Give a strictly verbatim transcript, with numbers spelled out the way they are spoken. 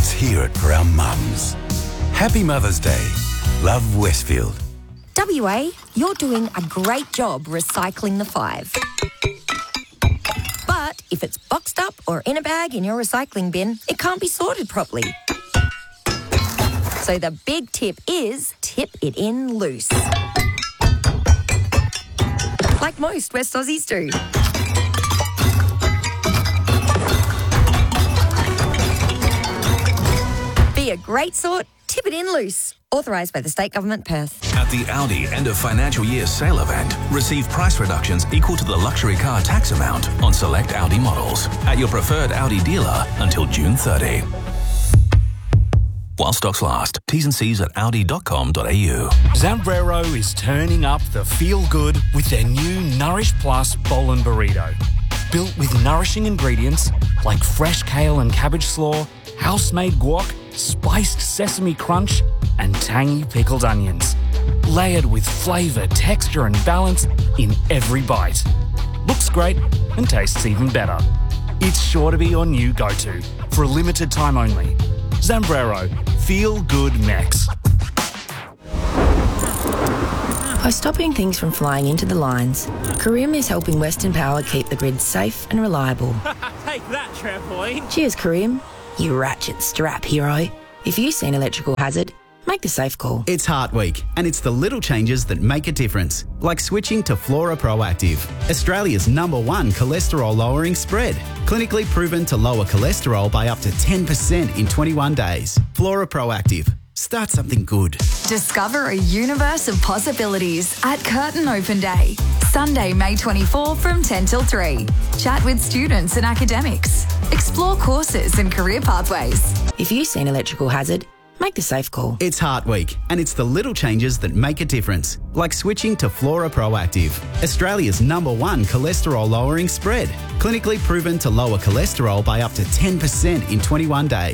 Let's hear it for our mums. Happy Mother's Day. Love, Westfield. W A, you're doing a great job recycling the five. But if it's boxed up or in a bag in your recycling bin, it can't be sorted properly. So the big tip is tip it in loose. Like most West Aussies do. Be a great sort, tip it in loose. Authorised by the State Government, Perth. At the Audi end of financial year sale event, receive price reductions equal to the luxury car tax amount on select Audi models at your preferred Audi dealer until June thirtieth. While stocks last. T's and C's at audi dot com dot a u. Zambrero is turning up the feel-good with their new Nourish Plus Bowl and Burrito. Built with nourishing ingredients like fresh kale and cabbage slaw, house-made guac, spiced sesame crunch, and tangy pickled onions. Layered with flavour, texture and balance in every bite. Looks great and tastes even better. It's sure to be your new go-to for a limited time only. Zambrero, feel good Mex. By stopping things from flying into the lines, Careem is helping Western Power keep the grid safe and reliable. Take that, trampoline. Cheers, Careem, you ratchet strap hero. If you see an electrical hazard, make the safe call. It's Heart Week, and it's the little changes that make a difference, like switching to Flora Proactive, Australia's number one cholesterol-lowering spread. Clinically proven to lower cholesterol by up to ten percent in twenty-one days. Flora Proactive. Start something good. Discover a universe of possibilities at Curtin Open Day. Sunday, May twenty-fourth from ten till three. Chat with students and academics. Explore courses and career pathways. If you see an electrical hazard, make the safe call. It's Heart Week, and it's the little changes that make a difference, like switching to Flora Proactive, Australia's number one cholesterol-lowering spread. Clinically proven to lower cholesterol by up to ten percent in twenty-one days.